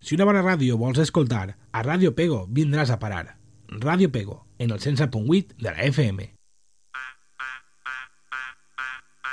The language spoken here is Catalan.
Si una bona ràdio vols escoltar, a Ràdio Pego vindràs a parar. Ràdio Pego, en el 107.8 de la FM.